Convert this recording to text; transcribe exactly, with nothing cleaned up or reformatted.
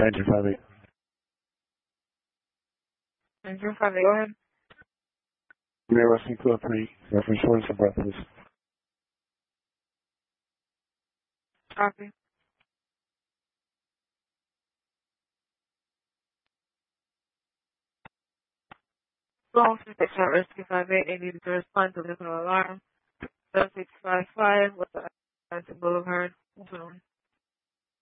Engine five eight. Engine five eight, go ahead. Mayor Wrestling two oh three, reference shortness of breath, please. Copy. Long six at Rescue five eight, they needed to respond to the alarm. seven six five five with the Boulevard. Moving on.